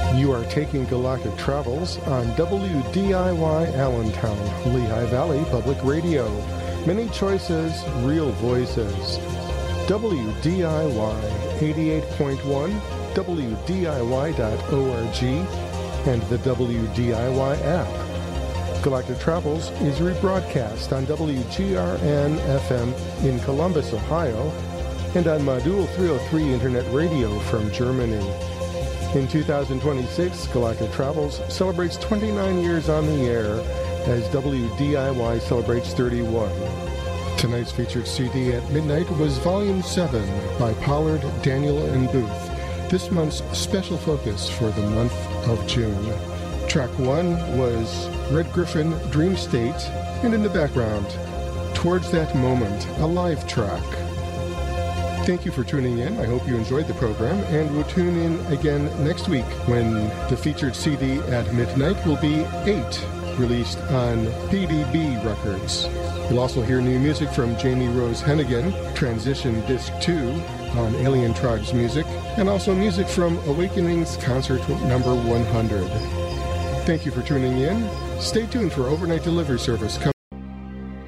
You are taking Galactic Travels on WDIY Allentown, Lehigh Valley Public Radio. Many choices, real voices. WDIY 88.1, WDIY.org, and the WDIY app. Galactic Travels is rebroadcast on WGRN-FM in Columbus, Ohio, and on Modul 303 Internet Radio from Germany. In 2026, Galactic Travels celebrates 29 years on the air as WDIY celebrates 31. Tonight's featured CD at midnight was Volume 7 by Pollard, Daniel, and Booth, this month's special focus for the month of June. Track 1 was Red Griffin, Dream State, and in the background, Towards That Moment, a live track. Thank you for tuning in. I hope you enjoyed the program, and we'll tune in again next week when the featured CD at midnight will be 8, released on PDB Records. You'll also hear new music from Jamie Rose Hennigan, Transition Disc 2 on Alien Tribes Music, and also music from Awakenings Concert number 100. Thank you for tuning in. Stay tuned for overnight delivery service coming